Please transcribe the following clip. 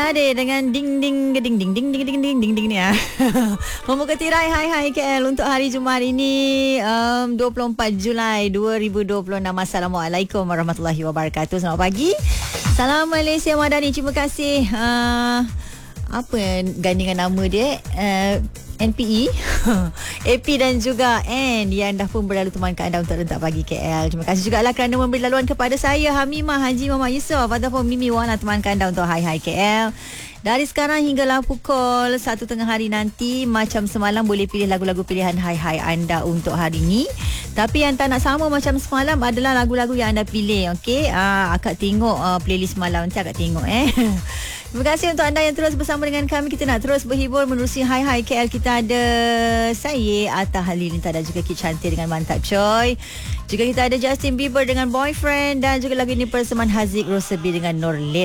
Ada dengan ding ding ding ding ding ding ding ding ding ding ni membuka tirai hai KL untuk hari Jumaat ini 24 Julai 2026. Assalamualaikum warahmatullahi wabarakatuh. Selamat pagi. Salam Malaysia Madani. Terima kasih. Apa gandingan nama dia? NPE AP dan juga N yang dah pun berlalu temankan anda untuk rentak pagi KL. Terima kasih juga lah kerana memberi laluan kepada saya Hamimah Haji Muhammad Yusof ataupun Mimi Wana temankan anda untuk Hai KL. Dari sekarang hinggalah pukul 1 tengah hari nanti, macam semalam boleh pilih lagu-lagu pilihan Hai anda untuk hari ini. Tapi yang tak nak sama macam semalam adalah lagu-lagu yang anda pilih. Okey, akak tengok playlist semalam nanti akak tengok Terima kasih untuk anda yang terus bersama dengan kami. Kita nak terus berhibur menerusi Hai KL. Kita ada saya Atta Halilintar dan juga Kit Cantik dengan Mantap Coy. Juga kita ada Justin Bieber dengan Boyfriend dan juga lagu ini persembahan Haziq Rosebi dengan Nurlit.